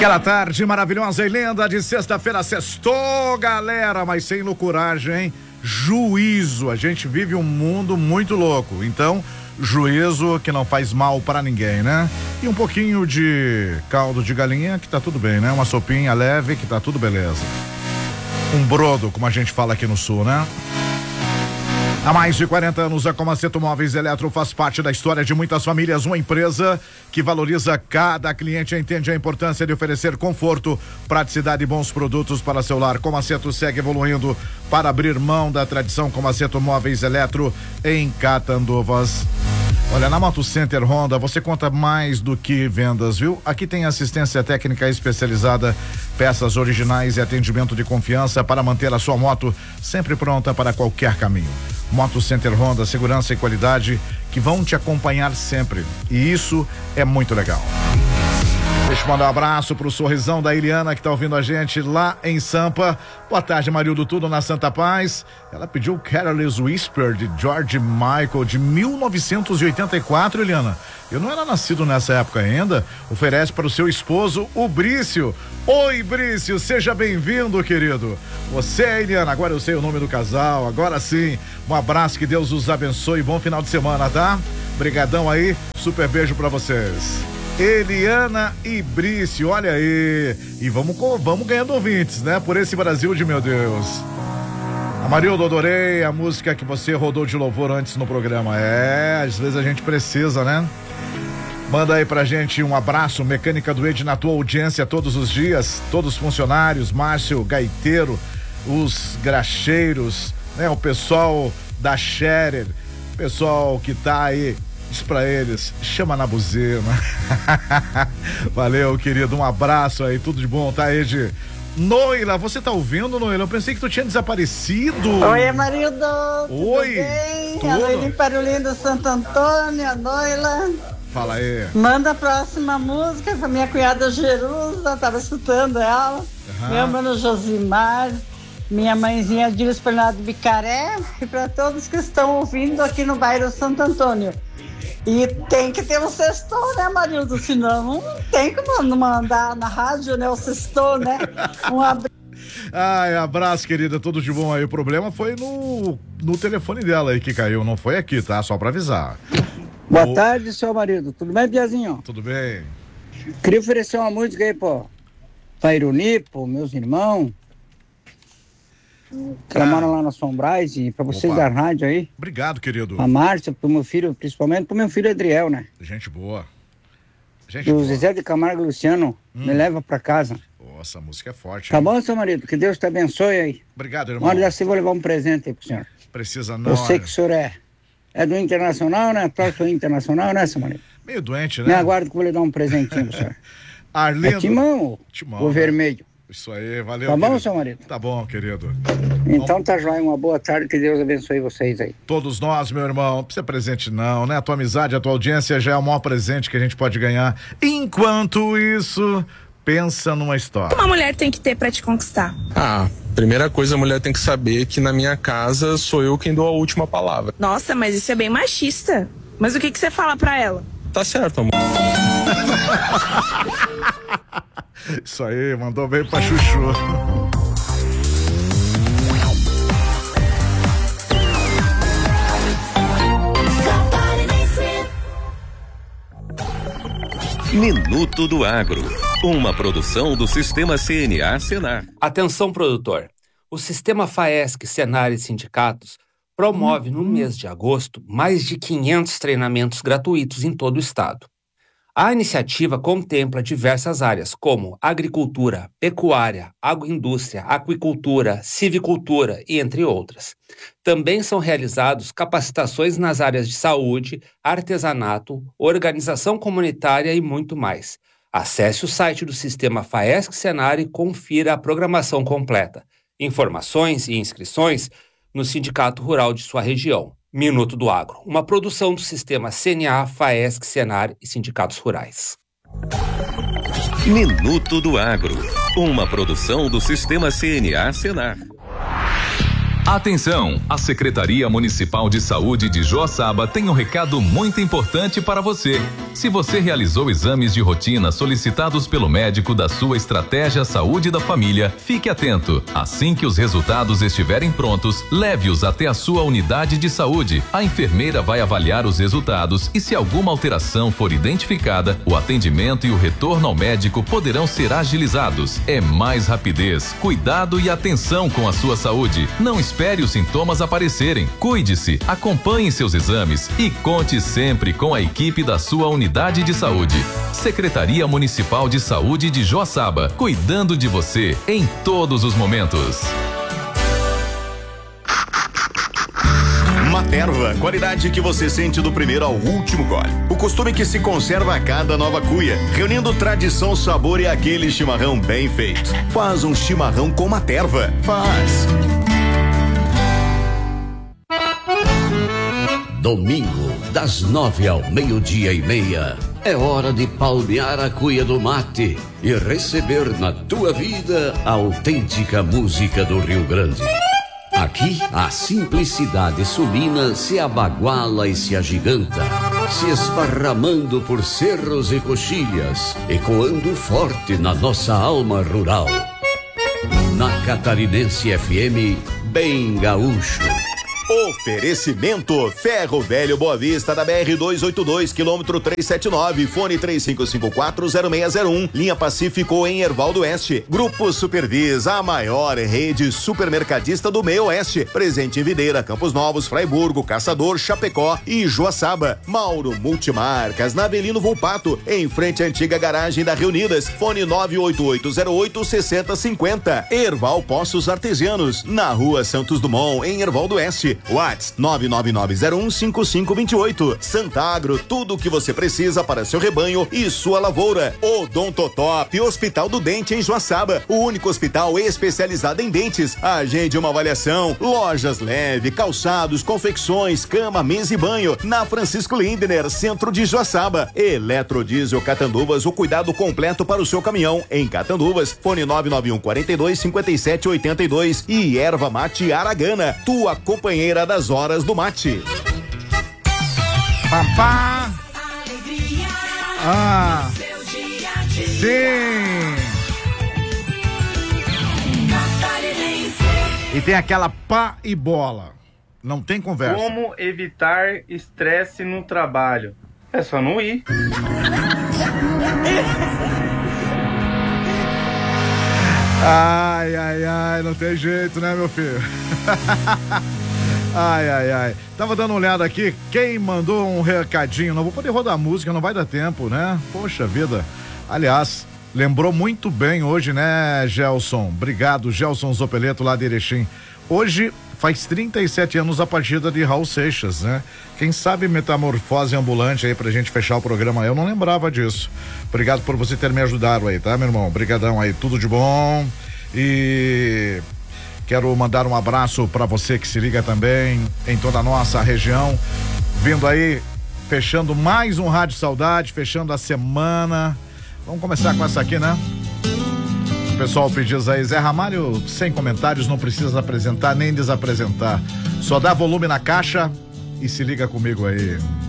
Aquela tarde maravilhosa e linda de sexta-feira, sextou, galera, mas sem loucuragem, hein? Juízo, a gente vive um mundo muito louco, então juízo que não faz mal pra ninguém, né? E um pouquinho de caldo de galinha que tá tudo bem, né? Uma sopinha leve que tá tudo beleza. Um brodo, como a gente fala aqui no sul, né? Há mais de 40 anos, a Comaceto Móveis Eletro faz parte da história de muitas famílias. Uma empresa que valoriza cada cliente e entende a importância de oferecer conforto, praticidade e bons produtos para seu lar. Comaceto segue evoluindo para abrir mão da tradição. Comaceto Móveis Eletro em Catanduvas. Olha, na Moto Center Honda você conta mais do que vendas, viu? Aqui tem assistência técnica especializada, peças originais e atendimento de confiança para manter a sua moto sempre pronta para qualquer caminho. Moto Center Honda, segurança e qualidade que vão te acompanhar sempre. E isso é muito legal. Deixa eu mandar um abraço pro sorrisão da Eliana que tá ouvindo a gente lá em Sampa. Boa tarde, Marildo, tudo na Santa Paz. Ela pediu Careless Whisper de George Michael de 1984, Eliana. Eu não era nascido nessa época ainda. Oferece para o seu esposo, o Brício. Oi, Brício, seja bem-vindo, querido. Você, Eliana, agora eu sei o nome do casal, agora sim. Um abraço, que Deus os abençoe, bom final de semana, tá? Brigadão aí, super beijo pra vocês. Eliana e Brício, olha aí. E vamos ganhando ouvintes, né? Por esse Brasil de meu Deus. Amarildo, adorei a música que você rodou de louvor antes no programa. Às vezes a gente precisa, né? Manda aí pra gente um abraço, Mecânica do Ed, na tua audiência todos os dias, todos os funcionários, Márcio, Gaiteiro, os graxeiros, né? O pessoal da Scherer, pessoal que tá aí. Diz pra eles, chama na buzina. Valeu, querido, um abraço aí, tudo de bom, tá, Ed? Noila, você tá ouvindo, Noila? Eu pensei que tu tinha desaparecido. Oi, Amarildo. Oi. Tudo bem? Tudo. A Noila em Parolindo, Santo Antônio, a Noila. Fala aí. Manda a próxima música pra minha cunhada Jerusa, tava escutando ela. Meu mano Josimar, minha mãezinha Dilis Bernardo Bicaré e pra todos que estão ouvindo aqui no bairro Santo Antônio. E tem que ter um sextou, né, Marildo? Senão não tem como mandar na rádio, né, o sextou, né? Um abraço. Ai, abraço, querida, tudo de bom aí. O problema foi no telefone dela aí que caiu, não foi aqui, tá? Só pra avisar. Boa tarde, seu marido. Tudo bem, Piazinho? Tudo bem. Queria oferecer uma música aí, pô. Pra Iruni, pô, meus irmãos. Que moram lá na Sombrais e pra vocês da rádio aí. Obrigado, querido. A Márcia, pro meu filho, principalmente pro meu filho Adriel, né? Gente boa. E o Zezé de Camargo e Luciano, me leva pra casa. Nossa, a música é forte. Tá hein? bom, seu marido? Que Deus te abençoe aí. Obrigado, irmão. Uma hora dessa eu vou levar um presente aí pro senhor. Precisa não. Eu sei que o senhor é do Internacional, né? Torce Internacional, né, seu marido? Meio doente, né? Me aguardo que eu vou lhe dar um presentinho pro senhor. Arlindo. É Timão, o vermelho. Isso aí, valeu. Tá bom, querido. seu marido? Tá bom, querido. Então tá joia, uma boa tarde, que Deus abençoe vocês aí. Todos nós, meu irmão, não precisa presente não, né? A tua amizade, a tua audiência já é o maior presente que a gente pode ganhar. Enquanto isso, pensa numa história. Uma mulher tem que ter pra te conquistar? Primeira coisa, a mulher tem que saber que na minha casa sou eu quem dou a última palavra. Nossa, mas isso é bem machista. Mas o que você fala pra ela? Tá certo, amor. Isso aí, mandou bem pra chuchu. Minuto do Agro, uma produção do Sistema CNA Senar. Atenção, produtor. O Sistema FAESC, Senar e Sindicatos promove no mês de agosto mais de 500 treinamentos gratuitos em todo o estado. A iniciativa contempla diversas áreas como agricultura, pecuária, agroindústria, aquicultura, civicultura e entre outras. Também são realizados capacitações nas áreas de saúde, artesanato, organização comunitária e muito mais. Acesse o site do Sistema FAESC Senar e confira a programação completa. Informações e inscrições no Sindicato Rural de sua região. Minuto do Agro, uma produção do Sistema CNA, FAESC, Senar e Sindicatos Rurais. Minuto do Agro, uma produção do Sistema CNA Senar. Atenção! A Secretaria Municipal de Saúde de Joaçaba tem um recado muito importante para você. Se você realizou exames de rotina solicitados pelo médico da sua estratégia Saúde da Família, fique atento. Assim que os resultados estiverem prontos, leve-os até a sua unidade de saúde. A enfermeira vai avaliar os resultados e, se alguma alteração for identificada, o atendimento e o retorno ao médico poderão ser agilizados. É mais rapidez, cuidado e atenção com a sua saúde. Não espere os sintomas aparecerem. Cuide-se, acompanhe seus exames e conte sempre com a equipe da sua unidade de saúde. Secretaria Municipal de Saúde de Joaçaba, cuidando de você em todos os momentos. Materva, qualidade que você sente do primeiro ao último gole. O costume que se conserva a cada nova cuia, reunindo tradição, sabor e aquele chimarrão bem feito. Faz um chimarrão com Materva. Faz. Domingo, das 9 ao 12:30, é hora de palmear a cuia do mate e receber na tua vida a autêntica música do Rio Grande. Aqui, a simplicidade sulina se abaguala e se agiganta, se esparramando por cerros e coxilhas, ecoando forte na nossa alma rural. Na Catarinense FM, bem gaúcho. Oferecimento Ferro Velho Boa Vista da BR-282, quilômetro 379, fone 35540601, linha Pacífico em Herval do Oeste. Grupo Supervis, a maior rede supermercadista do meio oeste, presente em Videira, Campos Novos, Fraiburgo, Caçador, Chapecó e Joaçaba. Mauro Multimarcas, na Avelino Volpato, em frente à antiga garagem da Reunidas, fone 98808-6050. Herval Poços Artesianos, na Rua Santos Dumont, em Herval do Oeste. WhatsApp 999015528. Santagro, tudo o que você precisa para seu rebanho e sua lavoura. Odontotop, Hospital do Dente em Joaçaba, o único hospital especializado em dentes. Agende uma avaliação. Lojas Leve, calçados, confecções, cama, mesa e banho, na Francisco Lindner, centro de Joaçaba. Eletrodiesel Catanduvas, o cuidado completo para o seu caminhão em Catanduvas, fone 99142-5782. E Erva Mate Aragana, tua companheira das horas do mate. Papá. Ah. Sim. E tem aquela pá e bola. Não tem conversa. Como evitar estresse no trabalho? É só não ir. Ai, ai, ai, não tem jeito, né, meu filho? Ai, ai, ai. Tava dando uma olhada aqui, quem mandou um recadinho, não vou poder rodar música, não vai dar tempo, né? Poxa vida. Aliás, lembrou muito bem hoje, né, Gelson? Obrigado, Gelson Zopeleto, lá de Erechim. Hoje faz 37 anos a partida de Raul Seixas, né? Quem sabe metamorfose ambulante aí pra gente fechar o programa. Eu não lembrava disso. Obrigado por você ter me ajudado aí, tá, meu irmão? Obrigadão aí, tudo de bom. E quero mandar um abraço para você que se liga também em toda a nossa região, vindo aí, fechando mais um Rádio Saudade, fechando a semana. Vamos começar com essa aqui, né? O pessoal pediu aí, Zé Ramalho, sem comentários, não precisa apresentar nem desapresentar. Só dá volume na caixa e se liga comigo aí.